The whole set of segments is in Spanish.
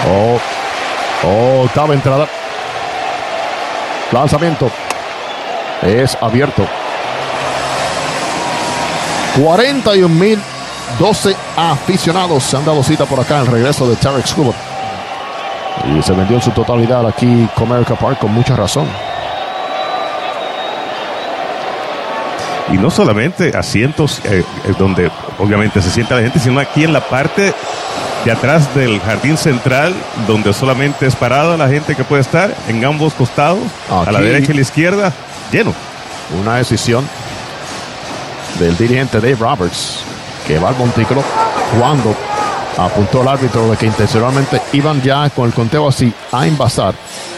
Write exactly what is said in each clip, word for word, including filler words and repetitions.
Oh, oh, octava entrada. Lanzamiento. Es abierto. cuarenta y un mil doce aficionados se han dado cita por acá en el regreso de Tarek Skubal. Y se vendió en su totalidad aquí Comerica Park con mucha razón. Y no solamente asientos eh, donde obviamente se sienta la gente, sino aquí en la parte de atrás del jardín central, donde solamente es parada la gente que puede estar en ambos costados, aquí, a la derecha y la izquierda, lleno. Una decisión del dirigente Dave Roberts, que va al montículo cuando apuntó el árbitro de que intencionalmente iban ya con el conteo así a envasar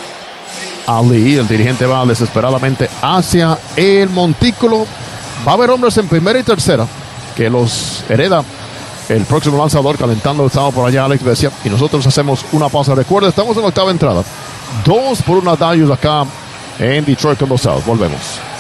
a Lee. El dirigente va desesperadamente hacia el montículo. Va a haber hombres en primera y tercera que los hereda el próximo lanzador, calentando. Estaba por allá Alex Vesia y nosotros hacemos una pausa. Recuerda, estamos en la octava entrada, dos por una Dodgers acá en Detroit con los South. Volvemos.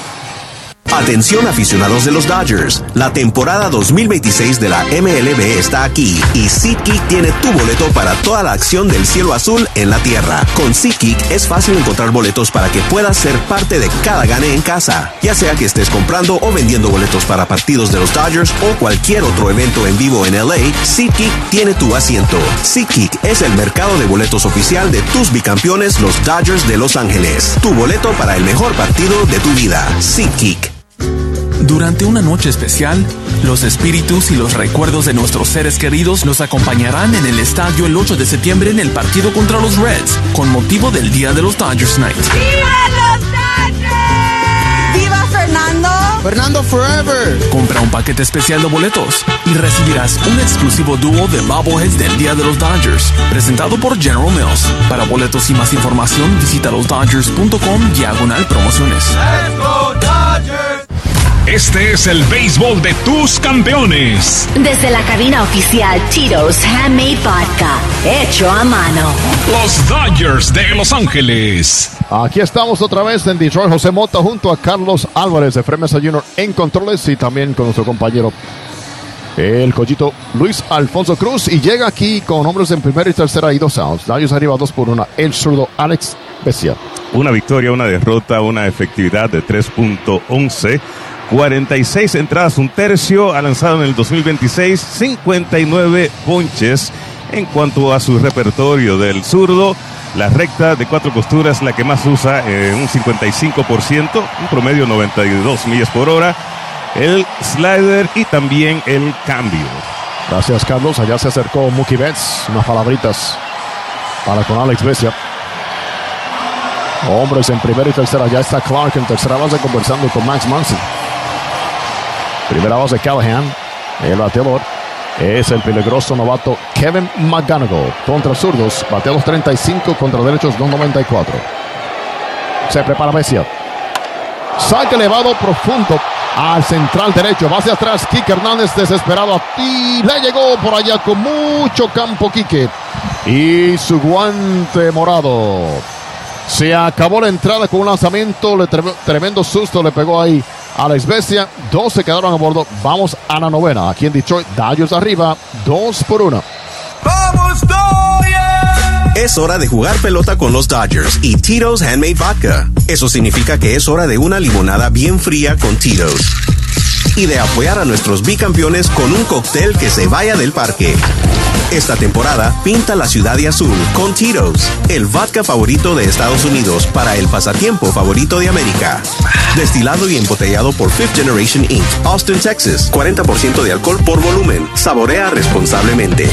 Atención aficionados de los Dodgers, la temporada dos mil veintiséis de la M L B está aquí y SeatGeek tiene tu boleto para toda la acción del cielo azul en la tierra. Con SeatGeek es fácil encontrar boletos para que puedas ser parte de cada gane en casa, ya sea que estés comprando o vendiendo boletos para partidos de los Dodgers o cualquier otro evento en vivo en L A. SeatGeek tiene tu asiento. SeatGeek es el mercado de boletos oficial de tus bicampeones, los Dodgers de Los Ángeles. Tu boleto para el mejor partido de tu vida. SeatGeek. Durante una noche especial, los espíritus y los recuerdos de nuestros seres queridos los acompañarán en el estadio el ocho de septiembre en el partido contra los Reds, con motivo del Día de los Dodgers Night. ¡Viva los Dodgers! ¡Viva Fernando! ¡Fernando Forever! Compra un paquete especial de boletos y recibirás un exclusivo dúo de bobbleheads del Día de los Dodgers, presentado por General Mills. Para boletos y más información, visita los dodgers punto com diagonal promociones. ¡Let's go Dodgers! Este es el béisbol de tus campeones. Desde la cabina oficial Tito's Handmade Vodka, hecho a mano. Los Dodgers de Los Ángeles. Aquí estamos otra vez en Detroit. José Mota junto a Carlos Álvarez de Fremesa Junior en controles y también con nuestro compañero el collito Luis Alfonso Cruz. Y llega aquí con hombres en primera y tercera y dos outs. Dodgers arriba dos por una. El zurdo Alex Vesia. Una victoria, una derrota, una efectividad de tres punto once. cuarenta y seis entradas, un tercio, ha lanzado en el dos mil veintiséis, cincuenta y nueve ponches. En cuanto a su repertorio del zurdo, la recta de cuatro costuras, la que más usa, eh, un cincuenta y cinco por ciento, un promedio noventa y dos millas por hora, el slider y también el cambio. Gracias, Carlos. Allá se acercó Mookie Betts, unas palabritas para con Alex Vesia. Hombres en primera y tercera, ya está Clark en tercera base conversando con Max Muncy. Primera base Callahan, el bateador es el peligroso novato Kevin McGonigal. Contra zurdos, batea los treinta y cinco, contra derechos dos noventa y cuatro. Se prepara Vesia. Saque elevado profundo al central derecho. Va hacia atrás, Quique Hernández desesperado. Y le llegó por allá con mucho campo Quique. Y su guante morado. Se acabó la entrada con un lanzamiento. Le tre- tremendo susto le pegó ahí Alex Vesia. Dos se quedaron a bordo. Vamos a la novena. Aquí en Detroit, Dodgers arriba, dos por uno. ¡Vamos Dodgers! Es hora de jugar pelota con los Dodgers y Tito's Handmade Vodka. Eso significa que es hora de una limonada bien fría con Tito's. Y de apoyar a nuestros bicampeones con un cóctel que se vaya del parque. Esta temporada, pinta la ciudad de azul con Tito's, el vodka favorito de Estados Unidos para el pasatiempo favorito de América. Destilado y embotellado por Fifth Generation incorporated, Austin, Texas. cuarenta por ciento de alcohol por volumen. Saborea responsablemente.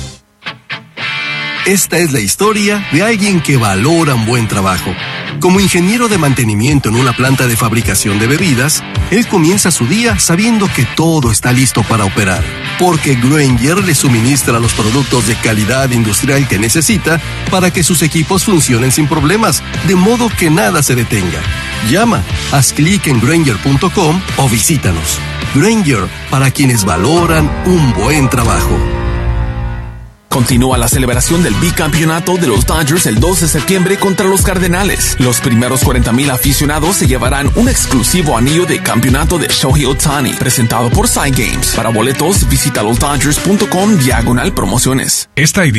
Esta es la historia de alguien que valora un buen trabajo. Como ingeniero de mantenimiento en una planta de fabricación de bebidas, él comienza su día sabiendo que todo está listo para operar, porque Grainger le suministra los productos de calidad industrial que necesita para que sus equipos funcionen sin problemas, de modo que nada se detenga. Llama, haz clic en Grainger punto com o visítanos. Grainger, para quienes valoran un buen trabajo. Continúa la celebración del bicampeonato de los Dodgers el dos de septiembre contra los Cardenales. Los primeros cuarenta mil aficionados se llevarán un exclusivo anillo de campeonato de Shohei Ohtani, presentado por Side Games. Para boletos, visita los dodgers punto com diagonal promociones. Esta